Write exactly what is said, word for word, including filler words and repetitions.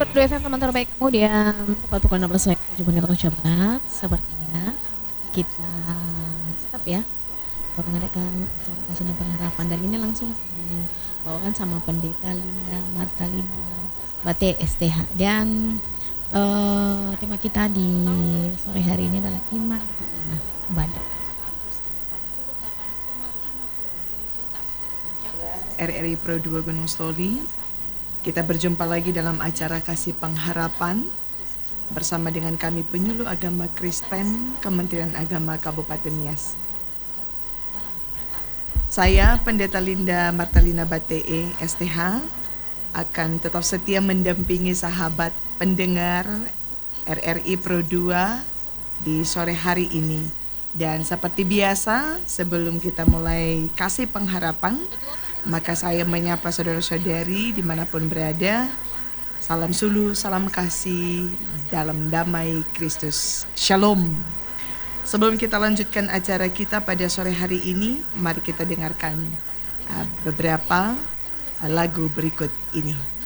Dua F M teman terbaik kemudian tepat pukul enam belas tujuh menit waktu Barat. Sepertinya kita tetap ya mengadakan acara kasih dan pengharapan, dan ini langsung dibawakan sama Pendeta Linda Martalina Bate S T H, dan uh, tema kita di sore hari ini adalah iman nah, ibadah. R R I Pro dua Gunung Stoli. Kita berjumpa lagi dalam acara Kasih Pengharapan bersama dengan kami Penyuluh Agama Kristen Kementerian Agama Kabupaten Nias. Saya Pendeta Linda Martalina Batee S T H akan tetap setia mendampingi sahabat pendengar R R I Pro dua di sore hari ini. Dan seperti biasa, sebelum kita mulai kasih pengharapan, maka saya menyapa saudara-saudari dimanapun berada. Salam sulu, salam kasih dalam damai Kristus. Shalom. Sebelum kita lanjutkan acara kita pada sore hari ini, mari kita dengarkan uh, beberapa uh, lagu berikut ini.